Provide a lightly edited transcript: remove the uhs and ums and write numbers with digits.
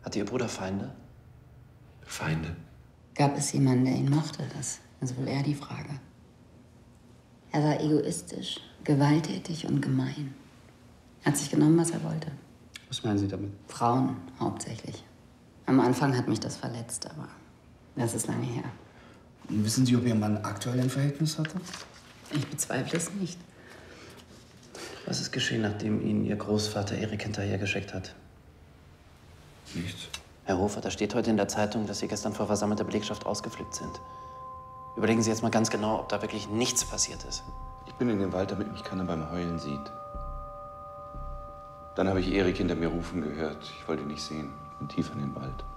Hatte Ihr Bruder Feinde? Feinde? Gab es jemanden, der ihn mochte? Das ist wohl eher die Frage. Er war egoistisch, gewalttätig und gemein. Er hat sich genommen, was er wollte. Was meinen Sie damit? Frauen hauptsächlich. Am Anfang hat mich das verletzt, aber das ist lange her. Und wissen Sie, ob Ihr Mann aktuell ein Verhältnis hatte? Ich bezweifle es nicht. Was ist geschehen, nachdem Ihnen Ihr Großvater Erik hinterhergeschickt hat? Nichts. Herr Hofer, da steht heute in der Zeitung, dass Sie gestern vor versammelter Belegschaft ausgeflippt sind. Überlegen Sie jetzt mal ganz genau, ob da wirklich nichts passiert ist. Ich bin in den Wald, damit mich keiner beim Heulen sieht. Dann habe ich Erik hinter mir rufen gehört. Ich wollte ihn nicht sehen. Ich bin tief in den Wald.